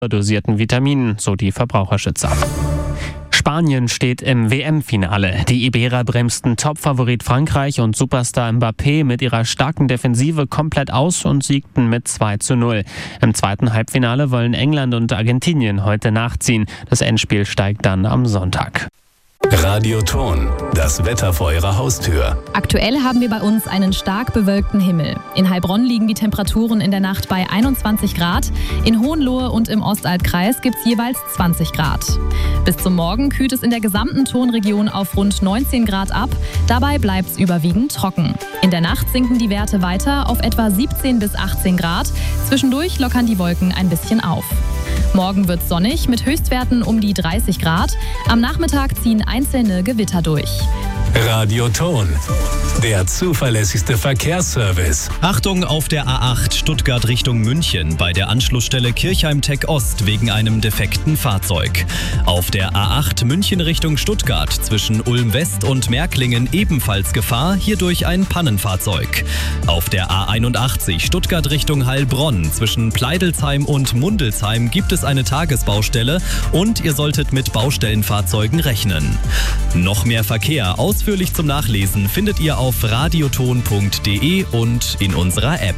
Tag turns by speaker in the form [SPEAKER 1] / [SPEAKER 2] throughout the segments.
[SPEAKER 1] dosierten Vitaminen, so die Verbraucherschützer. Spanien steht im WM-Finale. Die Iberer bremsten Topfavorit Frankreich und Superstar Mbappé mit ihrer starken Defensive komplett aus und siegten mit 2:0. Im zweiten Halbfinale wollen England und Argentinien heute nachziehen. Das Endspiel steigt dann am Sonntag.
[SPEAKER 2] Radioton, das Wetter vor Ihrer Haustür.
[SPEAKER 3] Aktuell haben wir bei uns einen stark bewölkten Himmel. In Heilbronn liegen die Temperaturen in der Nacht bei 21 Grad. In Hohenlohe und im Ostalbkreis gibt es jeweils 20 Grad. Bis zum Morgen kühlt es in der gesamten Tonregion auf rund 19 Grad ab. Dabei bleibt es überwiegend trocken. In der Nacht sinken die Werte weiter auf etwa 17 bis 18 Grad. Zwischendurch lockern die Wolken ein bisschen auf. Morgen wird es sonnig mit Höchstwerten um die 30 Grad. Am Nachmittag ziehen einzelne Gewitter durch.
[SPEAKER 2] Radioton, der zuverlässigste Verkehrsservice.
[SPEAKER 4] Achtung auf der A8 Stuttgart Richtung München bei der Anschlussstelle Kirchheim-Tech Ost wegen einem defekten Fahrzeug. Auf der A8 München Richtung Stuttgart zwischen Ulm-West und Märklingen ebenfalls Gefahr, hierdurch ein Pannenfahrzeug. Auf der A81 Stuttgart Richtung Heilbronn zwischen Pleidelsheim und Mundelsheim gibt es eine Tagesbaustelle und ihr solltet mit Baustellenfahrzeugen rechnen. Noch mehr Verkehr ausführlich zum Nachlesen findet ihr auf radioton.de und in unserer App.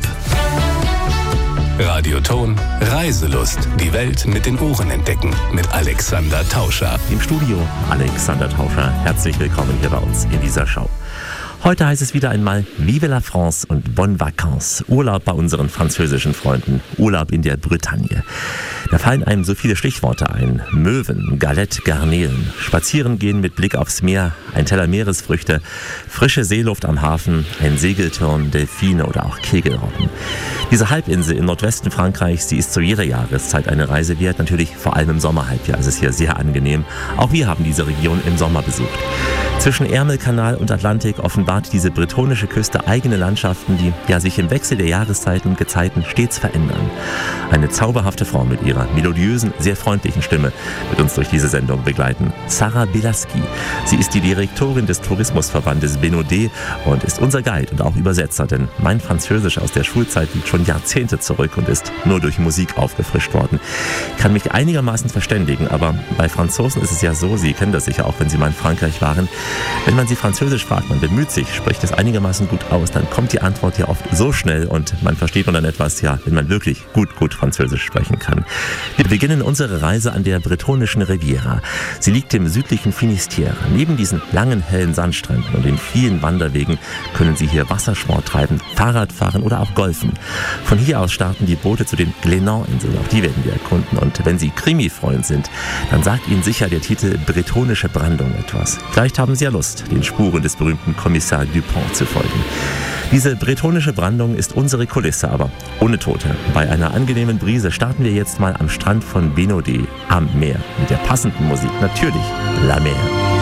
[SPEAKER 2] Radioton, Reiselust. Die Welt mit den Ohren entdecken. Mit Alexander Tauscher.
[SPEAKER 5] Im Studio Alexander Tauscher. Herzlich willkommen hier bei uns in dieser Show. Heute heißt es wieder einmal Vive la France und Bonnes Vacances. Urlaub bei unseren französischen Freunden. Urlaub in der Bretagne. Da fallen einem so viele Stichworte ein. Möwen, Galette, Garnelen, spazieren gehen mit Blick aufs Meer, ein Teller Meeresfrüchte, frische Seeluft am Hafen, ein Segelturn, Delfine oder auch Kegelrobben. Diese Halbinsel im Nordwesten Frankreichs, die ist zu jeder Jahreszeit eine Reise wert. Natürlich vor allem im Sommerhalbjahr ist es hier sehr angenehm. Auch wir haben diese Region im Sommer besucht. Zwischen Ärmelkanal und Atlantik offenbart diese bretonische Küste eigene Landschaften, die sich im Wechsel der Jahreszeiten und Gezeiten stets verändern. Eine zauberhafte Frau mit ihrer melodiösen, sehr freundlichen Stimme wird uns durch diese Sendung begleiten. Sarah Belaski. Sie ist die Direktorin des Tourismusverbandes Bénodet und ist unser Guide und auch Übersetzer, denn mein Französisch aus der Schulzeit liegt schon Jahrzehnte zurück und ist nur durch Musik aufgefrischt worden. Ich kann mich einigermaßen verständigen, aber bei Franzosen ist es ja so, Sie kennen das sicher auch, wenn Sie mal in Frankreich waren, wenn man sie Französisch fragt, man bemüht sich, spricht es einigermaßen gut aus, dann kommt die Antwort ja oft so schnell und man versteht dann etwas, wenn man wirklich gut Französisch sprechen kann. Wir beginnen unsere Reise an der bretonischen Riviera. Sie liegt im südlichen Finisterre. Neben diesen langen, hellen Sandstränden und den vielen Wanderwegen können Sie hier Wassersport treiben, Fahrrad fahren oder auch golfen. Von hier aus starten die Boote zu den Glénan-Inseln, auch die werden wir erkunden. Und wenn Sie Krimi-Freund sind, dann sagt Ihnen sicher der Titel Bretonische Brandung etwas. Vielleicht haben Sie ja Lust, den Spuren des berühmten Kommissar Dupont zu folgen. Diese bretonische Brandung ist unsere Kulisse, aber ohne Tote. Bei einer angenehmen Brise starten wir jetzt mal am Strand von Bénodet am Meer. Mit der passenden Musik natürlich La Mer.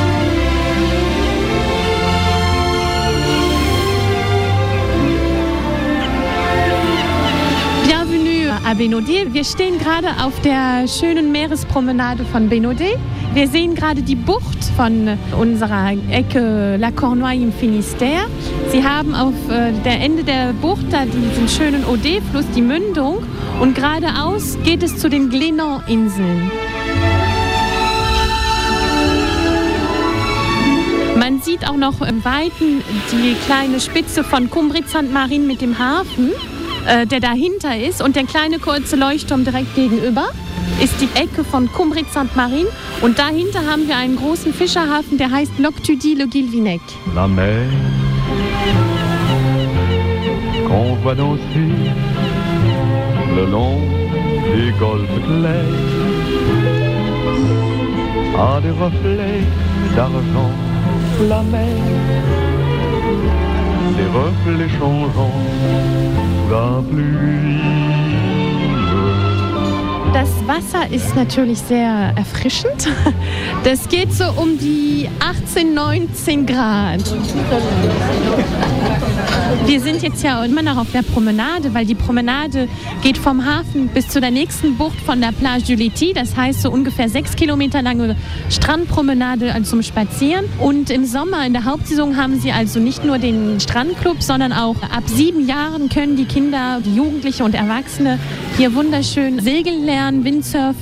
[SPEAKER 6] À Bénodet. Wir stehen gerade auf der schönen Meerespromenade von Bénodet. Wir sehen gerade die Bucht von unserer Ecke La Cornouaille im Finistère. Sie haben auf der Ende der Bucht da diesen schönen Odé-Fluss, die Mündung. Und geradeaus geht es zu den Glénan-Inseln. Man sieht auch noch im Weiten die kleine Spitze von Cumbry-Sainte-Marine mit dem Hafen, der dahinter ist, und der kleine kurze Leuchtturm direkt gegenüber ist die Ecke von Cumbry-Sainte-Marine, und dahinter haben wir einen großen Fischerhafen, der heißt Loctudie-le-Guilvinec.
[SPEAKER 7] La mer qu'on voit danser le long des golfes clairs a des reflets d'argent. La mer, des reflets changeants sous la pluie.
[SPEAKER 6] Das Wasser ist natürlich sehr erfrischend. Das geht so um die 18, 19 Grad. Wir sind jetzt ja immer noch auf der Promenade, weil die Promenade geht vom Hafen bis zu der nächsten Bucht von der Plage du Liti. Das heißt so ungefähr 6 Kilometer lange Strandpromenade zum Spazieren. Und im Sommer, in der Hauptsaison, haben sie also nicht nur den Strandclub, sondern auch ab 7 Jahren können die Kinder, die Jugendliche und Erwachsene hier wunderschön segeln lernen. lernen, Windsurfen.